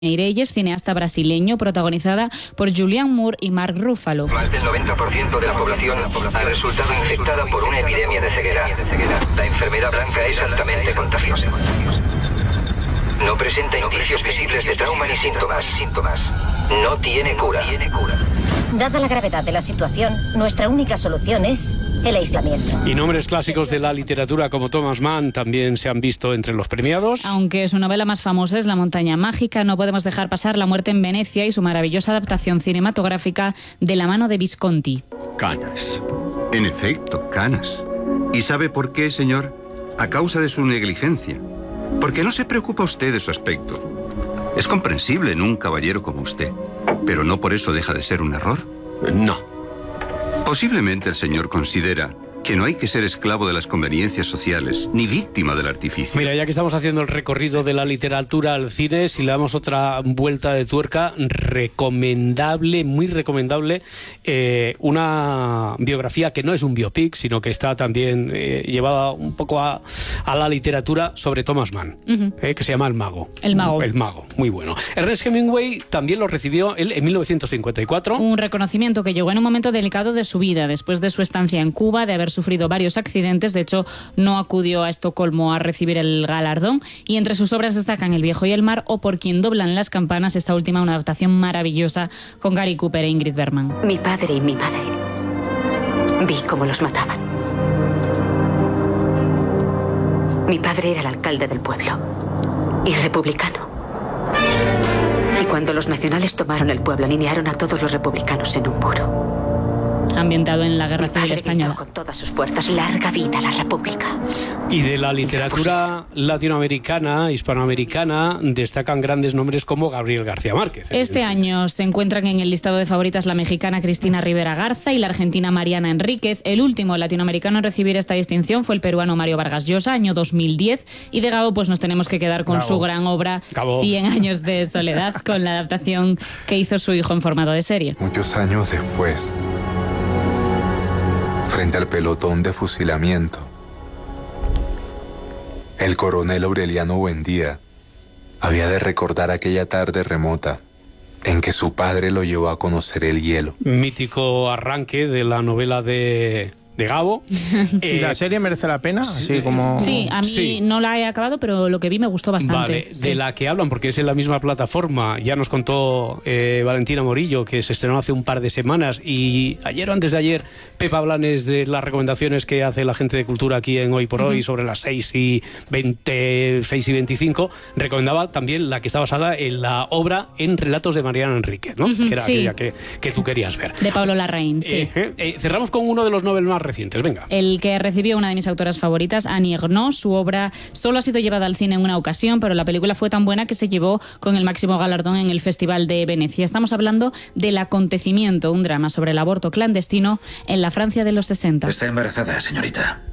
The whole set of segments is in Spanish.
Reyes, cineasta brasileño, protagonizada por Julianne Moore y Mark Ruffalo. Más del 90% de la población ha resultado infectada por una epidemia de ceguera. La enfermedad blanca es altamente contagiosa. No presenta indicios visibles de trauma ni síntomas. No tiene cura. Dada la gravedad de la situación, nuestra única solución es el aislamiento. Y nombres clásicos de la literatura como Thomas Mann también se han visto entre los premiados. Aunque su novela más famosa es La montaña mágica, no podemos dejar pasar La muerte en Venecia y su maravillosa adaptación cinematográfica de la mano de Visconti. Canas. En efecto, canas. ¿Y sabe por qué, señor? A causa de su negligencia. Porque no se preocupa usted de su aspecto. Es comprensible en un caballero como usted, pero no por eso deja de ser un error. No. Posiblemente el señor considera que no hay que ser esclavo de las conveniencias sociales, ni víctima del artificio. Mira, ya que estamos haciendo el recorrido de la literatura al cine, si le damos otra vuelta de tuerca, recomendable, muy recomendable, una biografía que no es un biopic, sino que está también llevada un poco a la literatura sobre Thomas Mann, que se llama El Mago. El Mago. El Mago, muy bueno. Ernest Hemingway también lo recibió él en 1954. Un reconocimiento que llegó en un momento delicado de su vida, después de su estancia en Cuba, de haber sufrido varios accidentes. De hecho, no acudió a Estocolmo a recibir el galardón, y entre sus obras destacan El viejo y el mar o Por quien doblan las campanas, esta última una adaptación maravillosa con Gary Cooper e Ingrid Bergman. Mi padre y mi madre. Vi cómo los mataban. Mi padre era el alcalde del pueblo y republicano. Y cuando los nacionales tomaron el pueblo, alinearon a todos los republicanos en un muro. Ambientado en la Guerra Civil Española. Con todas sus fuerzas, larga vida a la República. Y de la literatura latinoamericana, hispanoamericana, destacan grandes nombres como Gabriel García Márquez. Este año se encuentran en el listado de favoritas la mexicana Cristina Rivera Garza y la argentina Mariana Enríquez. El último latinoamericano en recibir esta distinción fue el peruano Mario Vargas Llosa, año 2010. Y de Gabo, pues nos tenemos que quedar con su gran obra, Gabo. 100 años de soledad, con la adaptación que hizo su hijo en formato de serie. Muchos años después, frente al pelotón de fusilamiento, el coronel Aureliano Buendía había de recordar aquella tarde remota en que su padre lo llevó a conocer el hielo. Mítico arranque de la novela de Gabo. ¿Y la serie merece la pena? Así como... Sí, a mí no la he acabado, pero lo que vi me gustó bastante. Vale, sí. De la que hablan, porque es en la misma plataforma. Ya nos contó Valentina Morillo, que se estrenó hace un par de semanas, y ayer o antes de ayer Pepa Blanes, de las recomendaciones que hace la gente de Cultura aquí en Hoy por Hoy, sobre las 6:20, 6:25, recomendaba también la que está basada en la obra En relatos de Mariana Enríquez, ¿no? Que era aquella que tú querías ver. De Pablo Larraín, sí. Cerramos con uno de los Nobel más recientes, venga. El que recibió una de mis autoras favoritas, Annie Ernaux. Su obra solo ha sido llevada al cine en una ocasión, pero la película fue tan buena que se llevó con el máximo galardón en el Festival de Venecia. Estamos hablando del Acontecimiento, un drama sobre el aborto clandestino en la Francia de los 60. Está embarazada, señorita.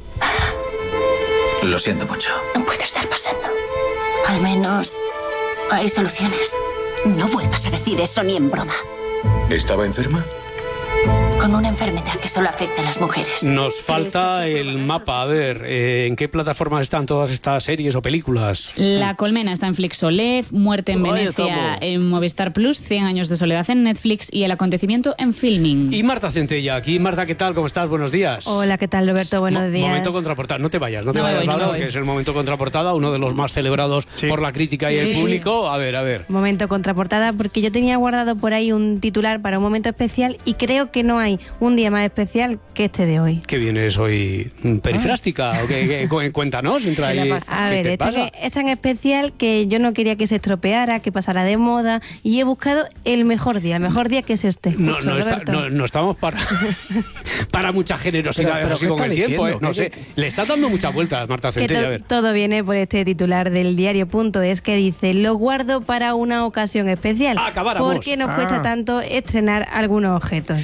Lo siento mucho. No puede estar pasando. Al menos hay soluciones. No vuelvas a decir eso ni en broma. ¿Estaba enferma? Con una enfermedad que solo afecta a las mujeres. Nos falta el mapa. A ver, ¿en qué plataformas están todas estas series o películas? La Colmena está en Flixolé, Muerte en Venecia en Movistar Plus, 100 años de soledad en Netflix y El Acontecimiento en Filming. Y Marta Centella, aquí. Marta, ¿qué tal? ¿Cómo estás? Buenos días. Hola, ¿qué tal, Roberto? Buenos días. Momento contraportada. No te vayas, No me voy. que es el momento contraportada, uno de los más celebrados por la crítica y el público. A ver. Momento contraportada, porque yo tenía guardado por ahí un titular para un momento especial y creo que no hay un día más especial que este de hoy. ¿Qué vienes hoy? ¿Perifrástica? ¿O qué? Cuéntanos. A ver, es tan especial que yo no quería que se estropeara, que pasara de moda, y he buscado el mejor día que es este. No estamos para mucha generosidad así con el tiempo. No sé, le estás dando muchas vueltas, Marta Centella. A ver. Todo viene por este titular del diario.es que dice: lo guardo para una ocasión especial. Acabáramos. ¿Por qué nos cuesta tanto estrenar algunos objetos? Bueno,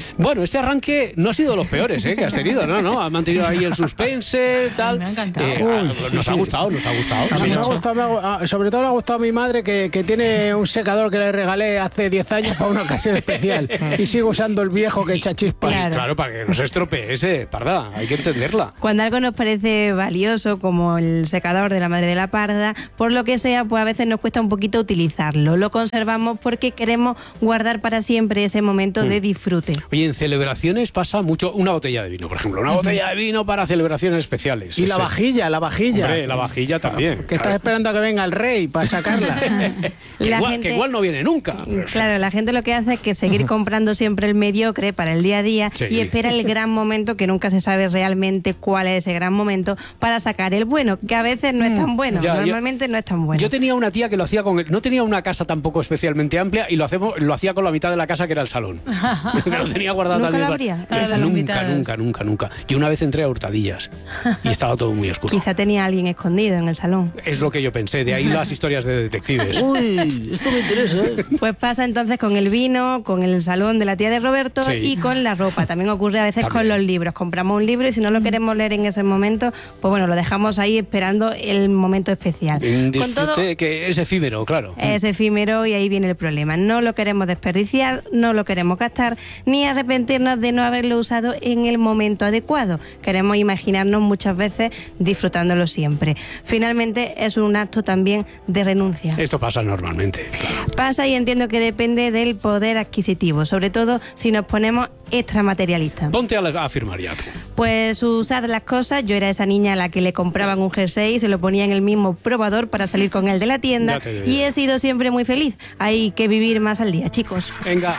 este arranque no ha sido de los peores que has tenido, no, ha mantenido ahí el suspense, tal. Me ha encantado. Nos ha gustado. A mí me ha gustado, sobre todo le ha gustado a mi madre que tiene un secador que le regalé hace 10 años para una ocasión especial y sigo usando el viejo que echa chispas. Claro, para que no se estropee ese, Parda, hay que entenderla. Cuando algo nos parece valioso, como el secador de la madre de la Parda, por lo que sea, pues a veces nos cuesta un poquito utilizarlo. Lo conservamos porque queremos guardar para siempre ese momento de disfrute. Oye, en celebraciones pasa mucho una botella de vino, por ejemplo, una botella de vino para celebraciones especiales. Y la vajilla. Hombre, la vajilla también. Que estás esperando a que venga el rey para sacarla. que igual no viene nunca. Claro, la gente lo que hace es que seguir comprando siempre el mediocre para el día a día y espera el gran momento, que nunca se sabe realmente cuál es ese gran momento, para sacar el bueno, que a veces no es tan bueno. Normalmente no es tan bueno. Yo tenía una tía que lo hacía no tenía una casa tampoco especialmente amplia y lo hacía con la mitad de la casa, que era el salón. Que lo tenía guardado también. Nunca. Yo una vez entré a hurtadillas y estaba todo muy oscuro. Quizá tenía alguien escondido en el salón. Es lo que yo pensé, de ahí las historias de detectives. Uy, esto me interesa. Pues pasa entonces con el vino, con el salón de la tía de Roberto y con la ropa. También ocurre a veces con los libros. Compramos un libro y si no lo queremos leer en ese momento, pues bueno, lo dejamos ahí esperando el momento especial. Con todo, que es efímero, claro. Es efímero y ahí viene el problema. No lo queremos desperdiciar, no lo queremos gastar, ni arrepentirnos de no haberlo usado en el momento adecuado. Queremos imaginarnos muchas veces disfrutándolo siempre. Finalmente es un acto también de renuncia. Esto pasa normalmente, claro. Pasa y entiendo que depende del poder adquisitivo, sobre todo si nos ponemos extramaterialistas. Ponte a firmar ya tú. Pues usad las cosas. Yo era esa niña a la que le compraban un jersey y se lo ponía en el mismo probador para salir con él de la tienda y he sido siempre muy feliz. Hay que vivir más al día, chicos. Venga.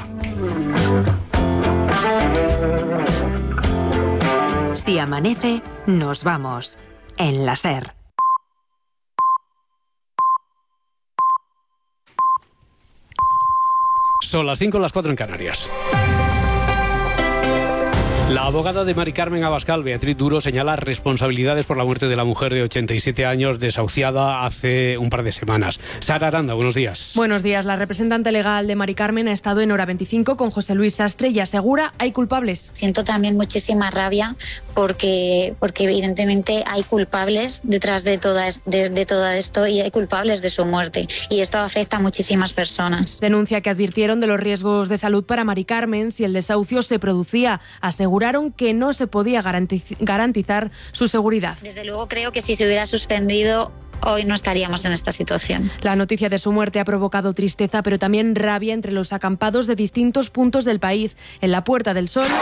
Si amanece, nos vamos. En la SER. Son las 5, las 4 en Canarias. La abogada de Mari Carmen Abascal, Beatriz Duro, señala responsabilidades por la muerte de la mujer de 87 años desahuciada hace un par de semanas. Sara Aranda, buenos días. Buenos días. La representante legal de Mari Carmen ha estado en Hora 25 con José Luis Sastre y asegura hay culpables. Siento también muchísima rabia porque evidentemente hay culpables detrás de todo esto y hay culpables de su muerte y esto afecta a muchísimas personas. Denuncia que advirtieron de los riesgos de salud para Mari Carmen si el desahucio se producía. Aseguraron que no se podía garantizar su seguridad. Desde luego creo que si se hubiera suspendido, hoy no estaríamos en esta situación. La noticia de su muerte ha provocado tristeza, pero también rabia entre los acampados de distintos puntos del país. En la Puerta del Sol,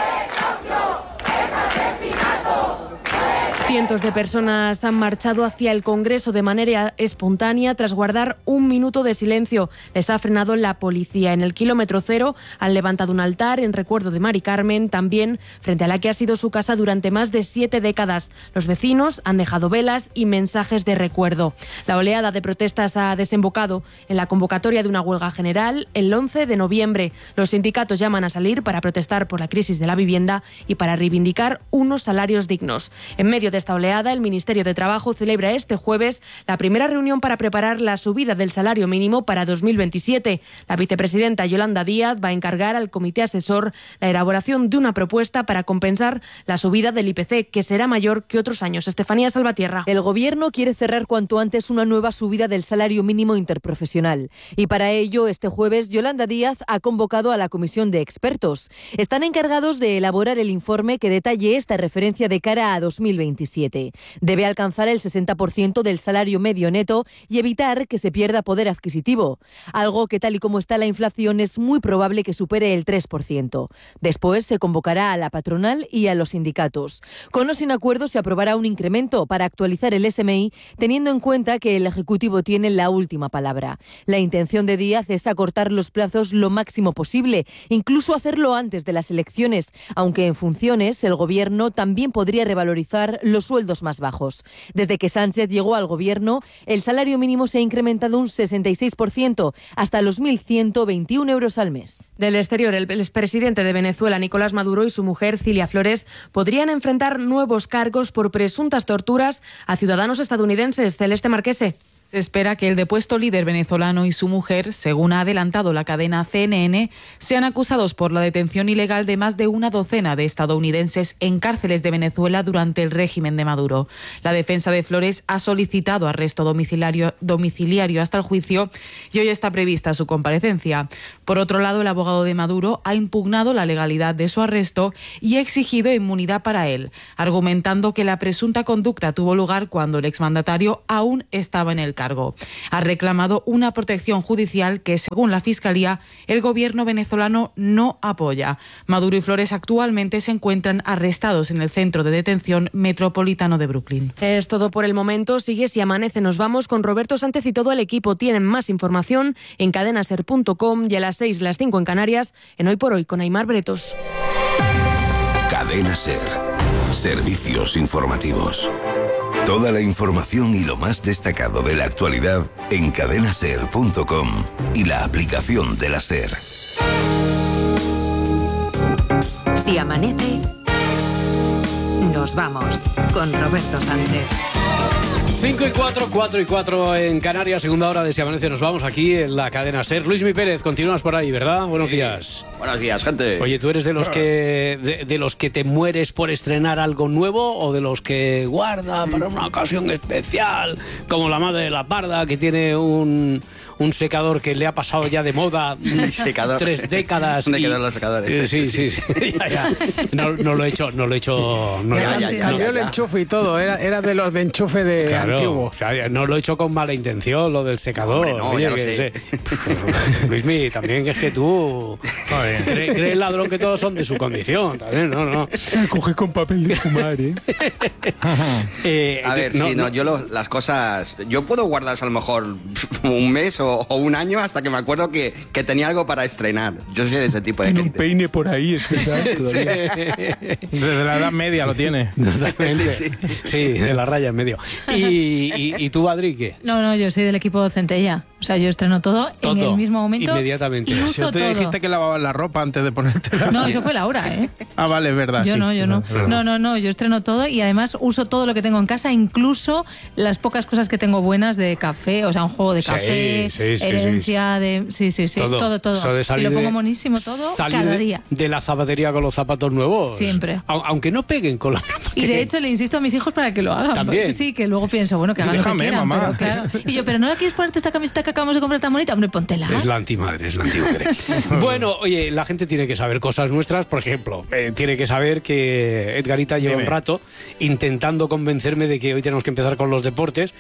cientos de personas han marchado hacia el Congreso de manera espontánea tras guardar un minuto de silencio. Les ha frenado la policía. En el kilómetro cero han levantado un altar en recuerdo de Mari Carmen, también frente a la que ha sido su casa durante más de 7 décadas. Los vecinos han dejado velas y mensajes de recuerdo. La oleada de protestas ha desembocado en la convocatoria de una huelga general el 11 de noviembre. Los sindicatos llaman a salir para protestar por la crisis de la vivienda y para reivindicar unos salarios dignos. En medio de esta oleada, el Ministerio de Trabajo celebra este jueves la primera reunión para preparar la subida del salario mínimo para 2027. La vicepresidenta Yolanda Díaz va a encargar al comité asesor la elaboración de una propuesta para compensar la subida del IPC, que será mayor que otros años. Estefanía Salvatierra. El Gobierno quiere cerrar cuanto antes una nueva subida del salario mínimo interprofesional. Y para ello, este jueves, Yolanda Díaz ha convocado a la comisión de expertos. Están encargados de elaborar el informe que detalle esta referencia de cara a 2027. Debe alcanzar el 60% del salario medio neto y evitar que se pierda poder adquisitivo, algo que tal y como está la inflación es muy probable que supere el 3%. Después se convocará a la patronal y a los sindicatos. Con o sin acuerdo se aprobará un incremento para actualizar el SMI, teniendo en cuenta que el Ejecutivo tiene la última palabra. La intención de Díaz es acortar los plazos lo máximo posible, incluso hacerlo antes de las elecciones, aunque en funciones el Gobierno también podría revalorizar los sueldos más bajos. Desde que Sánchez llegó al Gobierno, el salario mínimo se ha incrementado un 66%, hasta los 1.121 euros al mes. Del exterior, el expresidente de Venezuela, Nicolás Maduro, y su mujer, Cilia Flores, podrían enfrentar nuevos cargos por presuntas torturas a ciudadanos estadounidenses. Celeste Marquese. Se espera que el depuesto líder venezolano y su mujer, según ha adelantado la cadena CNN, sean acusados por la detención ilegal de más de una docena de estadounidenses en cárceles de Venezuela durante el régimen de Maduro. La defensa de Flores ha solicitado arresto domiciliario hasta el juicio y hoy está prevista su comparecencia. Por otro lado, el abogado de Maduro ha impugnado la legalidad de su arresto y ha exigido inmunidad para él, argumentando que la presunta conducta tuvo lugar cuando el exmandatario aún estaba en el cargo. Ha reclamado una protección judicial que, según la Fiscalía, el gobierno venezolano no apoya. Maduro y Flores actualmente se encuentran arrestados en el centro de detención metropolitano de Brooklyn. Es todo por el momento. Sigue Si Amanece. Nos vamos con Roberto Sánchez y todo el equipo. Tienen más información en cadenaser.com y a las 6, las 5 en Canarias, en Hoy por Hoy con Aimar Bretos. Cadena Ser. Servicios informativos. Toda la información y lo más destacado de la actualidad en cadenaser.com y la aplicación de la SER. Si amanece, nos vamos con Roberto Sánchez. 5 y 4, 4 y 4 en Canarias, segunda hora de Si Amanece. Nos vamos aquí en la cadena SER. Luismi Pérez, continúas por ahí, ¿verdad? Buenos días. Buenos días, gente. Oye, ¿tú eres de los que de los que te mueres por estrenar algo nuevo o de los que guarda para una ocasión especial? Como la madre de la parda, que tiene un secador que le ha pasado ya de moda 3 décadas. ¿Dónde quedan los secadores? Sí. Ya. No lo he hecho. Cambió el enchufe y todo. Era de los de enchufe de antiguo. O sea, no lo he hecho con mala intención, lo del secador. Hombre, no, oye, ya que sé. Luismi, también es que tú crees, ladrón, que todos son de su condición. También, no. Coges con papel de fumar, A ver, las cosas... Yo puedo guardarlas a lo mejor un mes o un año hasta que me acuerdo que tenía algo para estrenar. Yo soy de ese tipo de gente. Tiene un peine por ahí, es verdad. Desde la Edad Media lo tiene. Sí, de la raya en medio. ¿Y tú, Adri, qué? No, yo soy del equipo Centella. O sea, yo estreno todo en el mismo momento. Inmediatamente. Y uso te todo. Dijiste que lavabas la ropa antes de ponértela. No, eso fue Laura, ¿eh? Ah, vale, es verdad. Yo sí. no. No, yo estreno todo y además uso todo lo que tengo en casa, incluso las pocas cosas que tengo buenas de café, o sea, un juego de café, herencia de... Sí. Todo. Eso de salir y lo pongo monísimo todo cada día. De la zapatería con los zapatos nuevos. Siempre. Aunque no peguen con la ropa. Y de hecho le insisto a mis hijos para que lo hagan. También. Sí, que luego pienso, bueno, que hagan lo que quieran. Mamá. Pero, claro. Y yo, ¿pero no la quieres ponerte esta camiseta que acabamos de comprar tan bonita? Hombre, póntela. Es la antimadre. Bueno, oye, la gente tiene que saber cosas nuestras. Por ejemplo, tiene que saber que Edgarita lleva un rato intentando convencerme de que hoy tenemos que empezar con los deportes.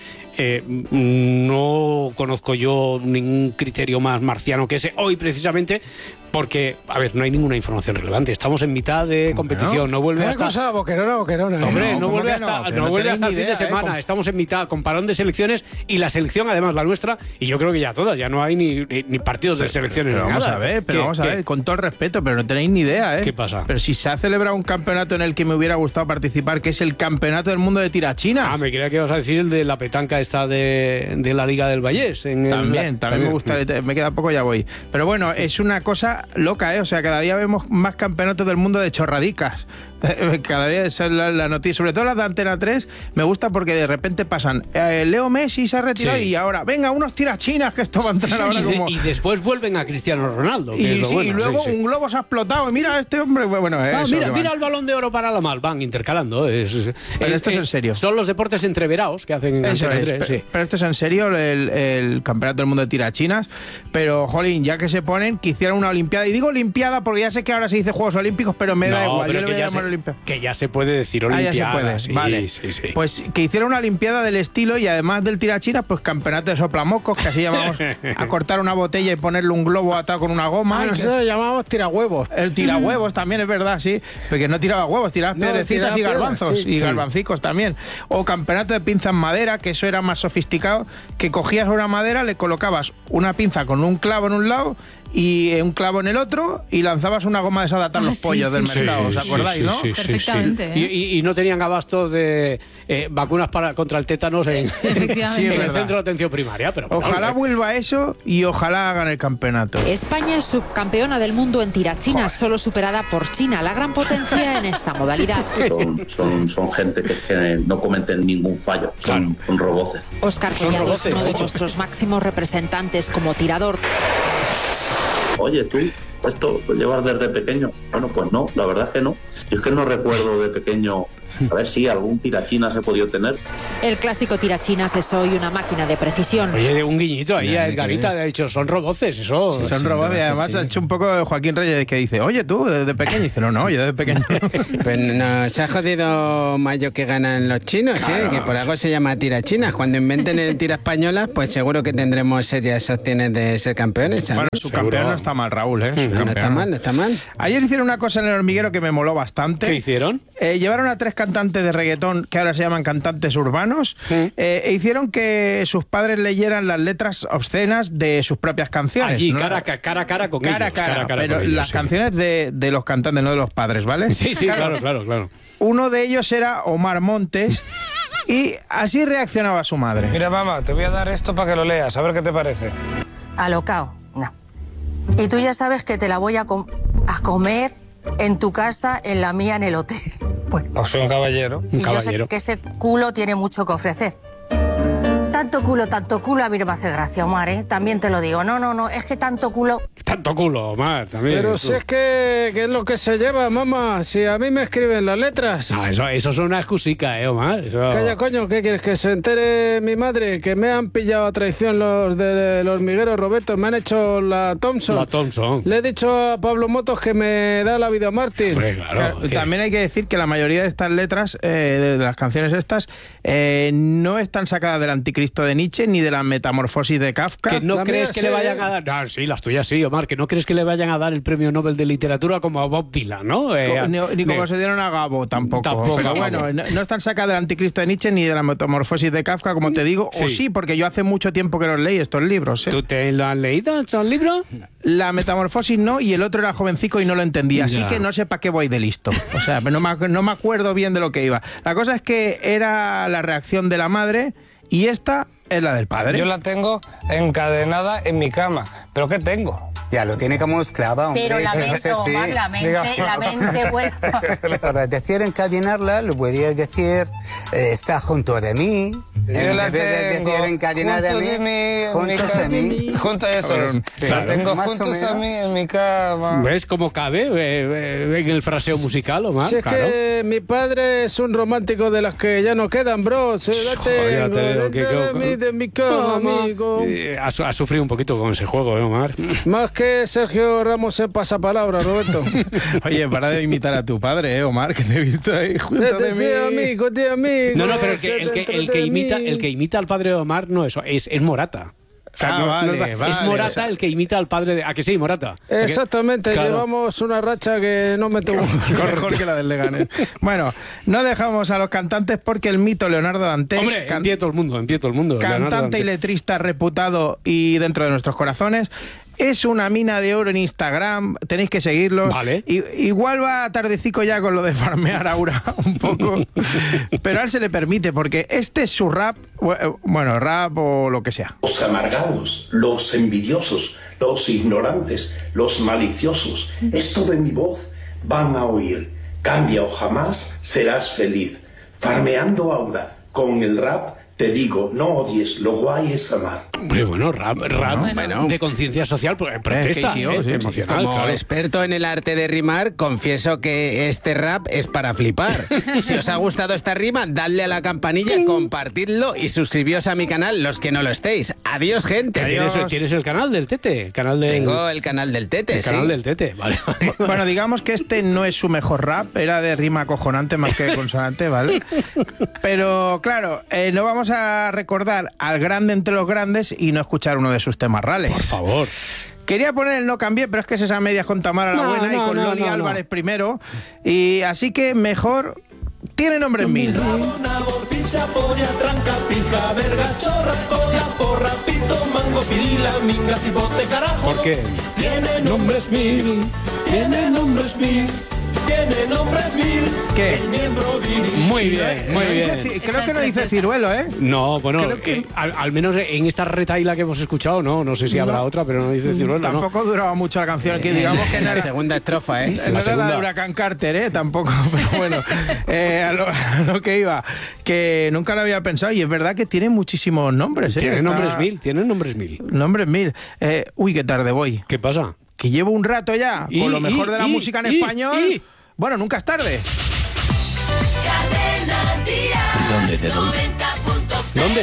No conozco yo ningún criterio más marciano que ese hoy, precisamente, porque, a ver, no hay ninguna información relevante. Estamos en mitad de competición. No vuelve hasta... cosa boquerona. Hombre, no vuelve hasta el fin de semana. Estamos en mitad, con parón de selecciones, y la selección, además, la nuestra, y yo creo que ya todas, ya no hay ni partidos de selecciones. Pero vamos a ver, con todo el respeto, pero no tenéis ni idea, ¿eh? ¿Qué pasa? Pero si se ha celebrado un campeonato en el que me hubiera gustado participar, que es el Campeonato del Mundo de Tirachinas. Ah, me creía que ibas a decir el de la petanca esta de la Liga del Vallés. También me gusta, me queda poco, ya voy. Pero bueno, es una cosa loca, ¿eh? O sea, cada día vemos más campeonatos del mundo de chorradicas. Cada día es la noticia, sobre todo las de Antena 3, me gusta porque de repente pasan Leo Messi se ha retirado y ahora, venga, unos tirachinas, que esto va a entrar ahora y después vuelven a Cristiano Ronaldo, que es lo bueno. Y luego un globo se ha explotado, y mira a este hombre, mira el Balón de Oro para la Mal, van intercalando. Pero esto es en serio. Son los deportes entreverados que hacen en Antena 3. Pero esto es en serio, el Campeonato del Mundo de Tirachinas, pero, jolín, ya que se ponen, que hicieran una Olimpiada, y digo Olimpiada porque ya sé que ahora se dice Juegos Olímpicos, pero me da igual, yo le voy a llamar Olimpiada. Que ya se puede decir Olimpiada. Ya se puede, sí, vale. Sí. Pues que hiciera una Olimpiada del estilo, y además del tirachinas, pues campeonato de soplamocos, que así llamamos a cortar una botella y ponerle un globo atado con una goma. Nosotros llamamos tirahuevos. El tirahuevos también es verdad, sí, porque no tiraba huevos, tiraba piedrecitas y garbanzos, y garbancicos también. O campeonato de pinza en madera, que eso era más sofisticado, que cogías una madera, le colocabas una pinza con un clavo en un lado y un clavo con el otro y lanzabas una goma de esa de atar los pollos del mercado, ¿os acordáis, no? Perfectamente. Y no tenían abasto de vacunas contra el tétanos en el centro de atención primaria. Pero ojalá vuelva eso y ojalá hagan el campeonato. España es subcampeona del mundo en tirachinas, solo superada por China, la gran potencia en esta modalidad. Son gente que no cometen ningún fallo, son roboces. Óscar Collado es uno de nuestros máximos representantes como tirador. Oye, tú, ¿esto lo llevas desde pequeño? Bueno, pues no, la verdad es que no. Yo es que no recuerdo de pequeño. A ver si algún tirachinas he podido tener. El clásico tirachinas es hoy una máquina de precisión. Oye, un guiñito ahí a Edgarita, ha dicho, son roboces, eso. Sí, son roboces, y además ha hecho un poco de Joaquín Reyes, que dice, oye, tú, desde pequeño. Y dice, no, yo desde pequeño. Pues nos ha jodido mayo que ganan los chinos, claro. Que por algo se llama tirachinas. Cuando inventen el tira española, pues seguro que tendremos serias opciones de ser campeones, ¿sabes? Bueno, su campeón no está mal, Raúl, ¿eh? No está mal, no está mal. Ayer hicieron una cosa en El Hormiguero que me moló bastante. ¿Qué hicieron? Llevaron a 3 cantantes de reggaetón que ahora se llaman cantantes urbanos, e hicieron que sus padres leyeran las letras obscenas de sus propias canciones. Allí, ¿no? cara a cara con ellos. Cara a cara pero con ellos, las canciones de los cantantes, no de los padres, ¿vale? Sí, claro. Uno de ellos era Omar Montes, y así reaccionaba su madre. Mira, mamá, te voy a dar esto para que lo leas, a ver qué te parece. Alocao, no. Y tú ya sabes que te la voy a comer en tu casa, en la mía, en el hotel. Pues soy un caballero. Y yo sé que ese culo tiene mucho que ofrecer. Tanto culo a mí no me hace gracia, Omar, ¿eh? También te lo digo. No, es que tanto culo... Tanto culo, Omar, también. Pero si es que es lo que se lleva, mamá. Si a mí me escriben las letras. No, eso es una excusica, Omar. Eso... Calla, coño, ¿qué quieres? Que se entere mi madre que me han pillado a traición los del hormiguero, Roberto. Me han hecho la Thompson. La Thompson. Le he dicho a Pablo Motos que me da la vida Martín. Pues claro. También hay que decir que la mayoría de estas letras, de las canciones estas, no están sacadas del Anticristo de Nietzsche ni de la Metamorfosis de Kafka. Que no crees que le vayan a dar... No, sí, las tuyas sí, Omar. Que no crees que le vayan a dar el premio Nobel de Literatura como a Bob Dylan, ¿no? Ni como se dieron a Gabo tampoco. Pero bueno, no están sacadas del Anticristo de Nietzsche ni de la Metamorfosis de Kafka, como te digo. Sí. O sí, porque yo hace mucho tiempo que los leí estos libros. ¿Tú te lo has leído, estos libros? La Metamorfosis no, y el otro era jovencico y no lo entendía. Así que no sé para qué voy de listo. O sea, no me acuerdo bien de lo que iba. La cosa es que era la reacción de la madre y esta es la del padre. Yo la tengo encadenada en mi cama. ¿Pero qué tengo? Ya lo tiene como esclava, hombre. Pero la mente, Omar, la mente vuelve. Para decir encadenarla, lo podrías decir, está junto de mí. Yo la tengo encadenada juntos a mí. Junto a eso es. La tengo juntos a mí en mi cama. ¿Ves cómo cabe en el fraseo musical, Omar? Si es que mi padre es un romántico de las que ya no quedan, bro. De mi cama, amigo. Ha sufrido un poquito con ese juego, Omar. Más que Sergio Ramos en pasapalabra, Roberto. Oye, para de imitar a tu padre, Omar, que te he visto ahí junto de mí. Amigo. No, pero el que imita al padre de Omar no es Morata. O sea, vale, es Morata, o sea, el que imita al padre de... ¿A que sí, Morata? Exactamente, claro. Llevamos una racha que no me tengo mejor que la del Leganés. Bueno, no dejamos a los cantantes porque el mito Leonardo Dantes... Hombre, en pie todo el mundo. Cantante y letrista reputado y dentro de nuestros corazones... Es una mina de oro en Instagram, tenéis que seguirlo. Vale. Igual va tardecico ya con lo de farmear Aura un poco, pero a él se le permite porque este es su rap, bueno, rap o lo que sea. Los amargados, los envidiosos, los ignorantes, los maliciosos, esto de mi voz van a oír. Cambia o jamás serás feliz. Farmeando Aura con el rap. Te digo, no odies, lo guay es amar. Hombre, bueno, rap de conciencia social, protesta, emocional. Como experto en el arte de rimar, confieso que este rap es para flipar. Si os ha gustado esta rima, dadle a la campanilla, compartidlo y suscribíos a mi canal, los que no lo estéis. Adiós, gente. ¿Tienes el canal del Tete? Tengo el canal del Tete, canal del Tete, vale. Bueno, digamos que este no es su mejor rap, era de rima acojonante más que de consonante, ¿vale? Pero, claro, no vamos a recordar al grande entre los grandes y no escuchar uno de sus temas rales. Por favor. Quería poner el No Cambié, pero es que es esa medias con Tamara la Buena y con Loli Álvarez primero. Y así que mejor tiene nombres mil. Nabo, pizza, polla, tranca, pizca, verga, chorra, cola, porra, pito, mango, pirila, minga, cipote, carajo. ¿Por qué? Tiene nombres mil, tiene nombres mil. Tiene nombres mil. ¿Qué? El miembro viril. Muy bien, muy bien. Creo que no dice ciruelo, ¿eh? No, bueno, al menos en esta retaíla que hemos escuchado, no sé si habrá otra, pero no dice ciruelo. Tampoco duraba mucho la canción, que digamos que en la segunda estrofa, ¿eh? No era la de Huracán Carter, ¿eh? Tampoco, pero bueno, a lo que iba, que nunca lo había pensado, y es verdad que tiene muchísimos nombres, ¿eh? Tienen nombres mil. Nombres mil. Uy, qué tarde voy. ¿Qué pasa? Que llevo un rato ya con lo mejor de la música en español. Bueno, nunca es tarde. ¿Dónde te doy? ¿Dónde?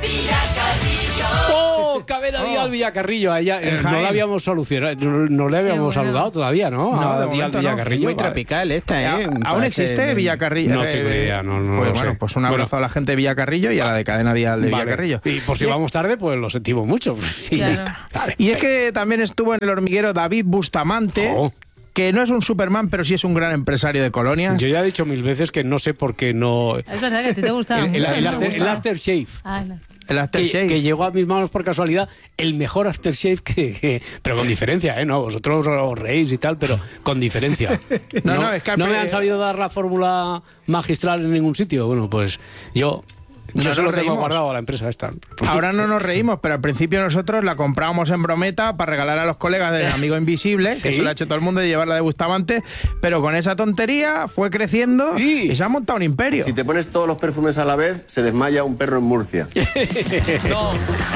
¡Oh! Cadena Díaz Villacarrillo. No la habíamos solucionado, no le habíamos saludado todavía, ¿no? A Díaz Villacarrillo. Muy tropical esta, ¿eh? ¿Aún existe Villacarrillo? No tengo idea, no pues lo bueno, sé. Pues un abrazo a la gente de Villacarrillo y a la de Cadena Díaz de Villacarrillo. Y por si vamos tarde, pues lo sentimos mucho. Sí, claro. ya está. Vale. Y es que también estuvo en El Hormiguero David Bustamante. Que no es un Superman, pero sí es un gran empresario de colonias. Yo ya he dicho 1000 veces que no sé por qué no... Es verdad que a ti te gusta. El aftershave. El aftershave. Que llegó a mis manos por casualidad, el mejor aftershave pero con diferencia, ¿eh? No, vosotros os reís y tal, pero con diferencia. Es que no me han sabido dar la fórmula magistral en ningún sitio. Bueno, pues yo se lo tengo guardado a la empresa esta. Ahora no nos reímos, pero al principio nosotros la comprábamos en brometa para regalar a los colegas del Amigo Invisible, que eso lo ha hecho todo el mundo, de llevarla de Bustamante, pero con esa tontería fue creciendo y se ha montado un imperio. Si te pones todos los perfumes a la vez, se desmaya un perro en Murcia. No.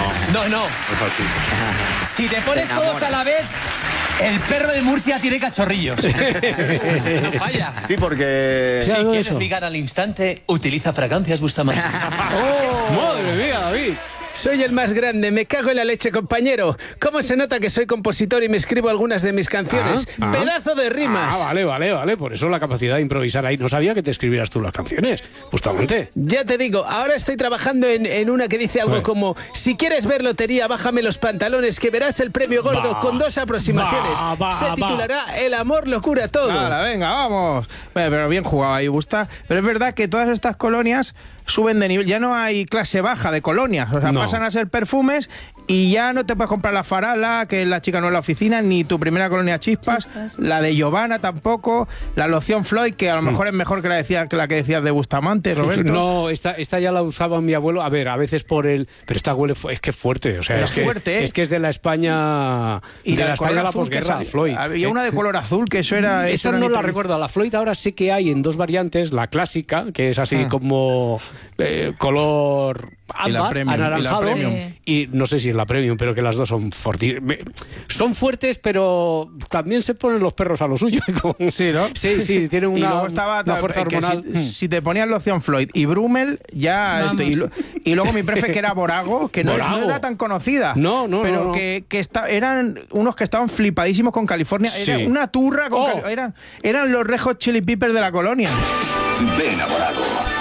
Si te pones todos a la vez, el perro de Murcia tiene cachorrillos. No falla. Sí, porque... Si quieres ligar al instante, utiliza fragancias Bustamante. ¡Madre mía, David! Soy el más grande, me cago en la leche, compañero. ¿Cómo se nota que soy compositor y me escribo algunas de mis canciones? ¡Pedazo de rimas! Vale. Por eso la capacidad de improvisar ahí. No sabía que te escribieras tú las canciones, justamente. Ya te digo, ahora estoy trabajando en una que dice algo como: si quieres ver lotería, bájame los pantalones, que verás el premio gordo con 2 aproximaciones. Se titulará El amor lo cura todo. Venga, vamos. Pero bien jugado ahí, Busta. Pero es verdad que todas estas colonias suben de nivel. Ya no hay clase baja de colonias. O sea, pasan a ser perfumes y ya no te puedes comprar la Farala, que es la chica no en la oficina, ni tu primera colonia Chispas, la de Giovanna tampoco, la loción Floyd, que a lo mejor es mejor que la que decías de Bustamante, Roberto. No, esta ya la usaba mi abuelo. A ver, a veces por el... Pero esta huele... Es que es fuerte. O sea, es que es de la España... Y de la España de la azul, posguerra, Floyd. Había una de color azul, que eso era... Esa no la recuerdo. La Floyd ahora sé que hay en 2 variantes. La clásica, que es así como color ámbar, anaranjado, y no sé si es la premium, pero que las dos son fuertes, pero también se ponen los perros a lo suyo. Sí, ¿no? Sí, tienen una fuerza hormonal. Si te ponías loción Floyd y Brummel, ya... Y luego mi prefe, que era Borago, que no era tan conocida, pero que eran unos que estaban flipadísimos con California. Era una turra con eran los Red Hot Chili Peppers de la colonia. Ven a Borago.